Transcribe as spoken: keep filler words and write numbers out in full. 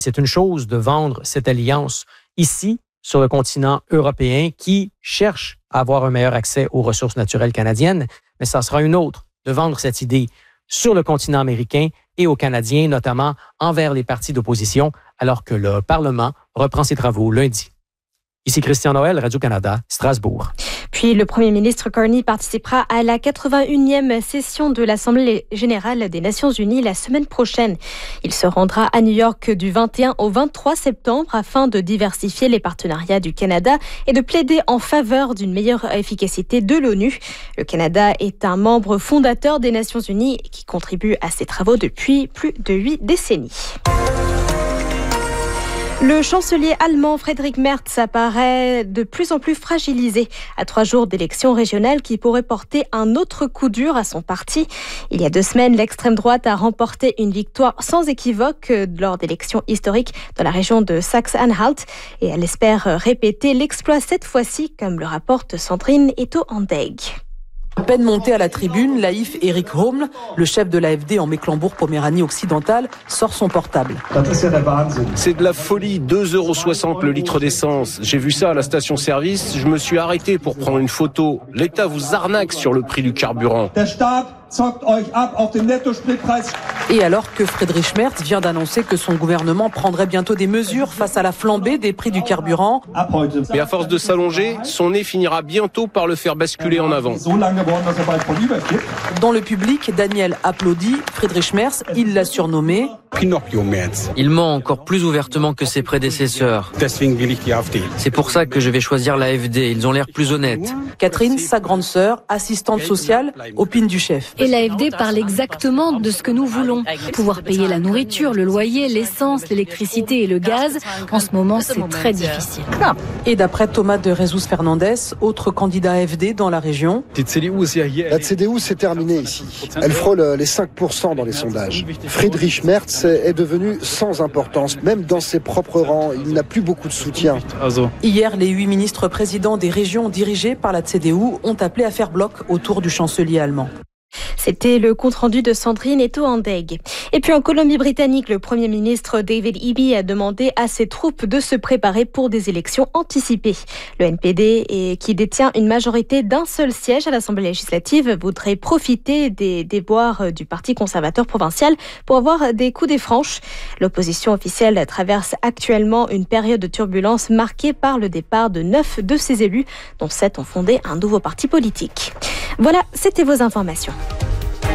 C'est une chose de vendre cette alliance ici, sur le continent européen, qui cherche à avoir un meilleur accès aux ressources naturelles canadiennes, mais ça sera une autre de vendre cette idée sur le continent américain et aux Canadiens, notamment envers les partis d'opposition, alors que le Parlement reprend ses travaux lundi. Ici Christian Noël, Radio-Canada, Strasbourg. Puis le premier ministre Carney participera à la quatre-vingt-unième session de l'Assemblée générale des Nations unies la semaine prochaine. Il se rendra à New York du vingt et un au vingt-trois septembre afin de diversifier les partenariats du Canada et de plaider en faveur d'une meilleure efficacité de l'ONU. Le Canada est un membre fondateur des Nations unies qui contribue à ces travaux depuis plus de huit décennies. Le chancelier allemand Friedrich Merz apparaît de plus en plus fragilisé à trois jours d'élections régionales qui pourraient porter un autre coup dur à son parti. Il y a deux semaines, l'extrême droite a remporté une victoire sans équivoque lors d'élections historiques dans la région de Saxe-Anhalt et elle espère répéter l'exploit cette fois-ci, comme le rapporte Sandrine Eto-Andeg. À peine monté à la tribune, Laïf Eric Homl, le chef de l'A F D en Mecklembourg-Poméranie occidentale, sort son portable. C'est de la folie, deux euros soixante le litre d'essence. J'ai vu ça à la station-service, je me suis arrêté pour prendre une photo. L'État vous arnaque sur le prix du carburant. Et alors que Friedrich Merz vient d'annoncer que son gouvernement prendrait bientôt des mesures face à la flambée des prix du carburant. Mais à force de s'allonger, son nez finira bientôt par le faire basculer en avant. Dans le public, Daniel applaudit. Friedrich Merz, il l'a surnommé Il ment encore plus ouvertement que ses prédécesseurs. C'est pour ça que je vais choisir l'A F D. Ils ont l'air plus honnêtes. Catherine, sa grande sœur, assistante sociale, opine du chef. Et l'A F D parle exactement de ce que nous voulons. Pouvoir payer la nourriture, le loyer, l'essence, l'électricité et le gaz. En ce moment, c'est très difficile. Et d'après Thomas de Jesus Fernandez, autre candidat A F D dans la région. La C D U, c'est terminé ici. Elle frôle les cinq pour cent dans les sondages. Friedrich Merz est devenu sans importance. Même dans ses propres rangs, il n'a plus beaucoup de soutien. Hier, les huit ministres présidents des régions dirigées par la C D U ont appelé à faire bloc autour du chancelier allemand. C'était le compte-rendu de Sandrine Eto-Andeg. Et puis en Colombie-Britannique, le Premier ministre David Eby a demandé à ses troupes de se préparer pour des élections anticipées. Le N P D, et qui détient une majorité d'un seul siège à l'Assemblée législative, voudrait profiter des déboires du Parti conservateur provincial pour avoir des coups des franches. L'opposition officielle traverse actuellement une période de turbulence marquée par le départ de neuf de ses élus, dont sept ont fondé un nouveau parti politique. Voilà, c'était vos informations.